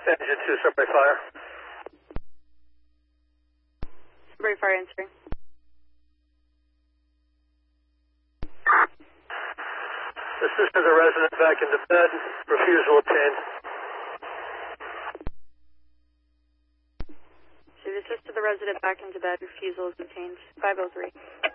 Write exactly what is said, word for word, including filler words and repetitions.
Engine two, Sunbury Fire. Sunbury Fire answering. Assist to the resident back into bed. Refusal obtained. So assist to the resident back into bed. Refusal is obtained. five oh three.